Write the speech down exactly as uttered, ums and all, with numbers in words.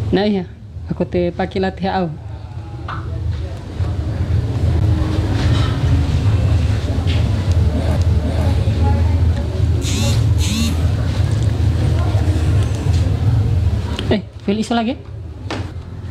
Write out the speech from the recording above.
Nah iya, aku te pakai latihan au. Eh, feel iso lagi?